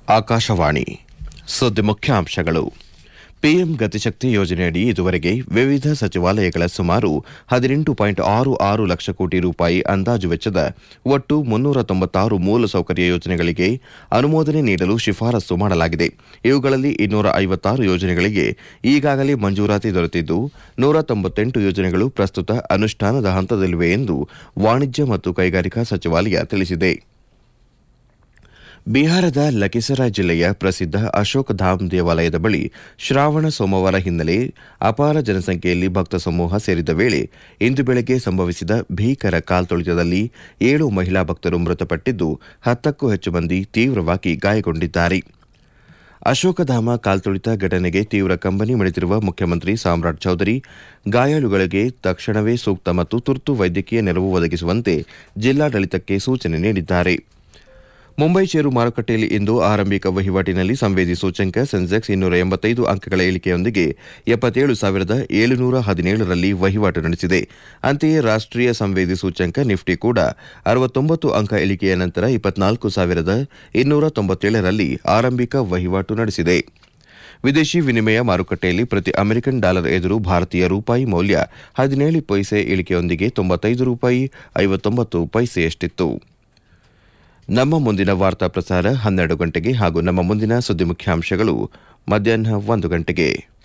ಆಕಾಶವಾಣಿ ಸುದ್ದಿ ಮುಖ್ಯಾಂಶಗಳು. ಪಿಎಂ ಗತಿಶಕ್ತಿ ಯೋಜನೆಯಡಿ ಇದುವರೆಗೆ ವಿವಿಧ ಸಚಿವಾಲಯಗಳ ಸುಮಾರು 18.66 ಲಕ್ಷ ಕೋಟಿ ರೂಪಾಯಿ ಅಂದಾಜು ವೆಚ್ಚದ ಒಟ್ಟು 396 ಮೂಲಸೌಕರ್ಯ ಯೋಜನೆಗಳಿಗೆ ಅನುಮೋದನೆ ನೀಡಲು ಶಿಫಾರಸು ಮಾಡಲಾಗಿದೆ. ಇವುಗಳಲ್ಲಿ 256 ಯೋಜನೆಗಳಿಗೆ ಈಗಾಗಲೇ ಮಂಜೂರಾತಿ ದೊರೆತಿದ್ದು 198 ಯೋಜನೆಗಳು ಪ್ರಸ್ತುತ ಅನುಷ್ಠಾನದ ಹಂತದಲ್ಲಿವೆ ಎಂದು ವಾಣಿಜ್ಯ ಮತ್ತು ಕೈಗಾರಿಕಾ ಸಚಿವಾಲಯ ತಿಳಿಸಿದೆ. ಬಿಹಾರದ ಲಖೀಸರಾಯ್ ಜಿಲ್ಲೆಯ ಪ್ರಸಿದ್ಧ ಅಶೋಕ್ ಧಾಮ್ ದೇವಾಲಯದ ಬಳಿ ಶ್ರಾವಣ ಸೋಮವಾರ ಹಿನ್ನೆಲೆ ಅಪಾರ ಜನಸಂಖ್ಯೆಯಲ್ಲಿ ಭಕ್ತ ಸಮೂಹ ಸೇರಿದ್ದ ವೇಳೆ ಇಂದು ಬೆಳಗ್ಗೆ ಸಂಭವಿಸಿದ ಭೀಕರ ಕಾಲ್ತುಳಿತದಲ್ಲಿ 7 ಮಹಿಳಾ ಭಕ್ತರು ಮೃತಪಟ್ಟಿದ್ದು 10ಕ್ಕೂ ಹೆಚ್ಚು ಮಂದಿ ತೀವ್ರವಾಗಿ ಗಾಯಗೊಂಡಿದ್ದಾರೆ. ಅಶೋಕಧಾಮ ಕಾಲ್ತುಳಿತ ಘಟನೆಗೆ ತೀವ್ರ ಕಂಬನಿ ಮಿಡಿದಿರುವ ಮುಖ್ಯಮಂತ್ರಿ ಸಾಮ್ರಾಟ್ ಚೌಧರಿ ಗಾಯಾಳುಗಳಿಗೆ ತಕ್ಷಣವೇ ಸೂಕ್ತ ಮತ್ತು ತುರ್ತು ವೈದ್ಯಕೀಯ ನೆರವು ಒದಗಿಸುವಂತೆ ಜಿಲ್ಲಾಡಳಿತಕ್ಕೆ ಸೂಚನೆ ನೀಡಿದ್ದಾರೆ. ಮುಂಬೈ ಷೇರು ಮಾರುಕಟ್ಟೆಯಲ್ಲಿ ಇಂದು ಆರಂಭಿಕ ವಹಿವಾಟಿನಲ್ಲಿ ಸಂವೇದಿ ಸೂಚ್ಯಂಕ ಸೆನ್ಸೆಕ್ಸ್ 285 ಅಂಕಗಳ ಇಳಿಕೆಯೊಂದಿಗೆ 77,717ರಲ್ಲಿ ವಹಿವಾಟು ನಡೆಸಿದೆ. ಅಂತೆಯೇ ರಾಷ್ಟೀಯ ಸಂವೇದಿ ಸೂಚ್ಯಂಕ ನಿಫ್ಟಿ ಕೂಡ 69 ಅಂಕ ಇಳಿಕೆಯ ನಂತರ 24,297ರಲ್ಲಿ ಆರಂಭಿಕ ವಹಿವಾಟು ನಡೆಸಿದೆ. ವಿದೇಶಿ ವಿನಿಮಯ ಮಾರುಕಟ್ಟೆಯಲ್ಲಿ ಪ್ರತಿ ಅಮೆರಿಕನ್ ಡಾಲರ್ ಎದುರು ಭಾರತೀಯ ರೂಪಾಯಿ ಮೌಲ್ಯ 17 ಪೈಸೆ ಇಳಿಕೆಯೊಂದಿಗೆ 95 ರೂಪಾಯಿ 59 ಪೈಸೆಯಷ್ಟಿತ್ತು. ನಮ್ಮ ಮುಂದಿನ ವಾರ್ತಾ ಪ್ರಸಾರ 12 ಗಂಟೆಗೆ ಹಾಗೂ ನಮ್ಮ ಮುಂದಿನ ಸುದ್ದಿ ಮುಖ್ಯಾಂಶಗಳು ಮಧ್ಯಾಹ್ನ 1 ಗಂಟೆಗೆ.